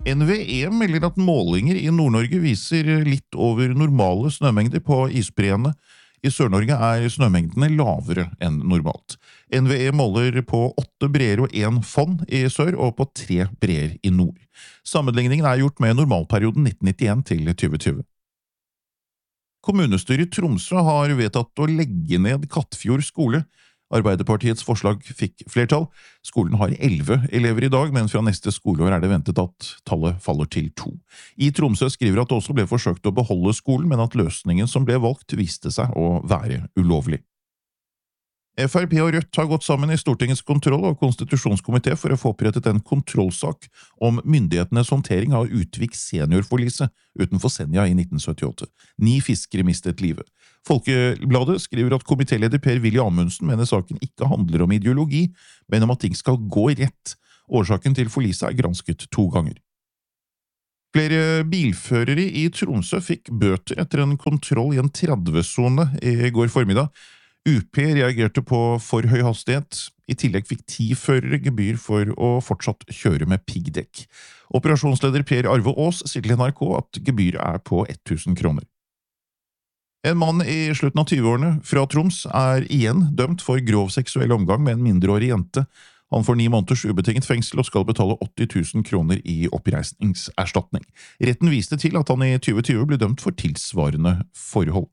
NVE melder at målinger i Nord-Norge viser litt over normale snømengder på isbreene. I Sør-Norge er snømengdene lavere enn normalt. NVE måler på 8 breer og 1 fonn i sør og på 3 breer i nord. Sammenligningen er gjort med normalperioden 1991 til 2020. Kommunestyret i Tromsø har vedtatt å legge ned Kattfjord skole. Arbeiderpartiets forslag fikk flertall. Skolen har 11 elever i dag, men fra neste skoleår er det ventet at tallet faller til 2. I Tromsø skriver at det også ble forsøkt å beholde skolen, men at løsningen som ble valgt viste seg å være ulovlig. FrP og Rødt har gått sammen i Stortingets kontroll- og konstitusjonskomité for å få opprettet en kontrollsak om myndighetenes håndtering av Utvik seniorforlise utenfor Senja i 1978. 9 fiskere mistet livet. Folkebladet skriver at komitéleder Per-Willy Amundsen mener saken ikke handler om ideologi, men om at ting skal gå rett. Årsaken til forliset er gransket 2 ganger. Flere bilførere i Tromsø fikk bøter etter en kontroll i en 30-sone i går formiddag. UP reagerte på for høy hastighet. I tillegg fikk 10 førere gebyr for å fortsatt kjøre med piggdekk. Operasjonsleder Per Arve Aas sier til NRK at gebyret er på 1000 kroner. En mann i slutten av 20-årene fra Troms er igjen dømt for grov seksuell omgang med en mindreårig jente. Han får 9 måneders ubetinget fengsel og skal betale 80 000 kroner i oppreisningserstatning. Retten viste til at han i 2020 ble dømt for tilsvarende forhold.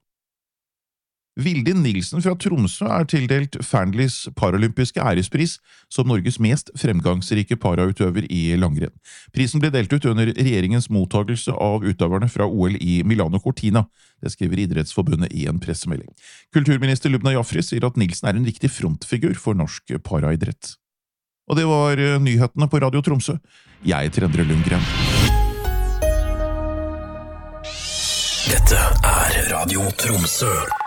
Vilde Nilsen fra Tromsø er tildelt Fearnleys paralympiske ærespris som Norges mest fremgangsrike parautøver i langrenn. Prisen ble delt ut under regjeringens mottagelse av utøverne fra OL i Milano Cortina. Det skriver Idrettsforbundet i en pressemelding. Kulturminister Lubna Jafri sier at Nilsen er en viktig frontfigur for norsk paraidrett. Og det var nyhetene på Radio Tromsø. Jeg heter Endre Lundgren. Dette er Radio Tromsø.